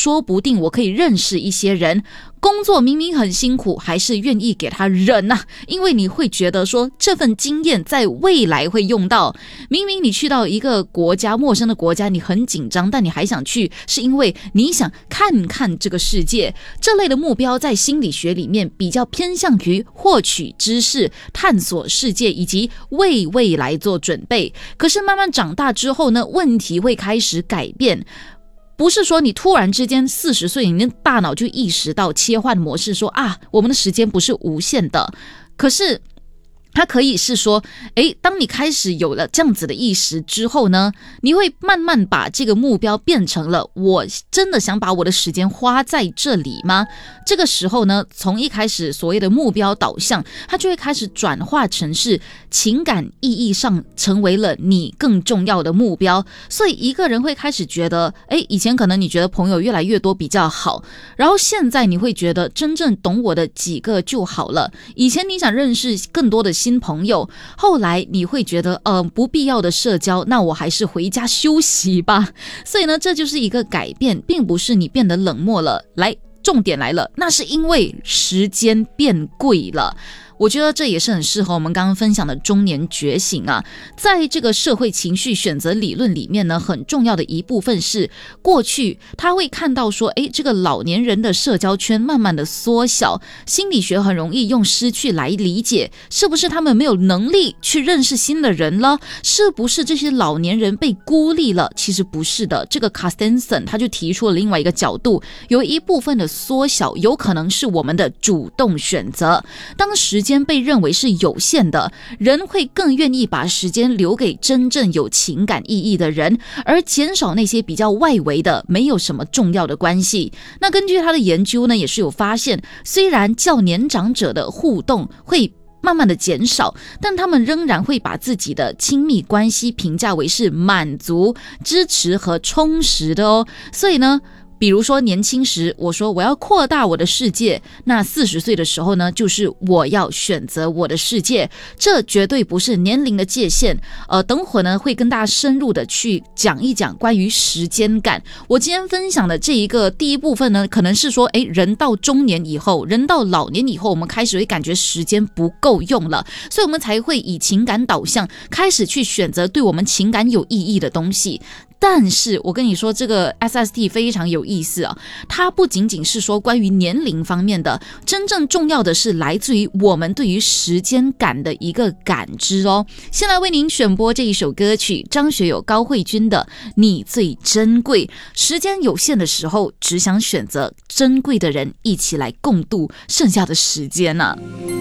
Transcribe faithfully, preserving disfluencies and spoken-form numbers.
说不定我可以认识一些人。工作明明很辛苦，还是愿意给他忍啊，因为你会觉得说这份经验在未来会用到。明明你去到一个国家，陌生的国家，你很紧张，但你还想去，是因为你想看看这个世界。这类的目标在心理学里面比较偏向于获取知识、探索世界以及为未来做准备。可是慢慢长大之后呢，问题会开始改变。不是说你突然之间四十岁，你的大脑就意识到切换模式说啊，我们的时间不是无限的。可是它可以是说，诶，当你开始有了这样子的意识之后呢，你会慢慢把这个目标变成了我真的想把我的时间花在这里吗？这个时候呢，从一开始所谓的目标导向，它就会开始转化成是情感意义上成为了你更重要的目标。所以一个人会开始觉得，诶，以前可能你觉得朋友越来越多比较好，然后现在你会觉得真正懂我的几个就好了。以前你想认识更多的新朋友，后来你会觉得呃不必要的社交，那我还是回家休息吧。所以呢，这就是一个改变，并不是你变得冷漠了。来，重点来了，那是因为时间变贵了。我觉得这也是很适合我们刚刚分享的中年觉醒啊。在这个社会情绪选择理论里面呢，很重要的一部分是过去他会看到说，诶，这个老年人的社交圈慢慢的缩小，心理学很容易用失去来理解，是不是他们没有能力去认识新的人了？是不是这些老年人被孤立了？其实不是的，这个 Carstensen 他就提出了另外一个角度，有一部分的缩小有可能是我们的主动选择。当时时间被认为是有限的，人会更愿意把时间留给真正有情感意义的人，而减少那些比较外围的没有什么重要的关系。那根据他的研究呢，也是有发现，虽然较年长者的互动会慢慢的减少，但他们仍然会把自己的亲密关系评价为是满足、支持和充实的哦。所以呢，比如说年轻时我说我要扩大我的世界，那四十岁的时候呢，就是我要选择我的世界。这绝对不是年龄的界限。呃，等会呢会跟大家深入的去讲一讲关于时间感。我今天分享的这一个第一部分呢，可能是说，诶，人到中年以后，人到老年以后，我们开始会感觉时间不够用了，所以我们才会以情感导向开始去选择对我们情感有意义的东西。但是我跟你说，这个 S S T 非常有意思啊，它不仅仅是说关于年龄方面的，真正重要的是来自于我们对于时间感的一个感知哦。先来为您选播这一首歌曲，张学友、高慧君的《你最珍贵》。时间有限的时候，只想选择珍贵的人一起来共度剩下的时间啊。